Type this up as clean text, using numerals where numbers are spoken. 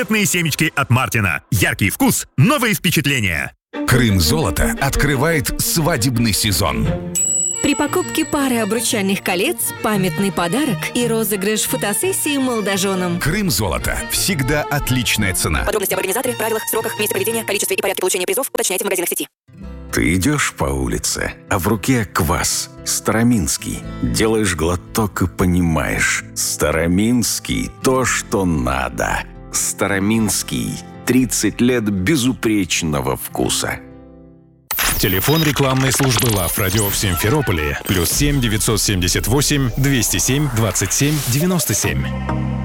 Памятные семечки от Мартина. Яркий вкус, новые впечатления. Крым-золото открывает свадебный сезон. При покупке пары обручальных колец памятный подарок и розыгрыш фотосессии молодоженам. Крым-золото. Всегда отличная цена. Подробности об организаторе, правилах, сроках, месте проведения, количестве и порядке получения призов уточняйте в магазинах сети. Ты идешь по улице, а в руке квас. Староминский. Делаешь глоток и понимаешь. Староминский – то, что надо. Староминский. 30 лет безупречного вкуса. Телефон рекламной службы ЛАФ радио в Симферополе +7 978 207 27 97.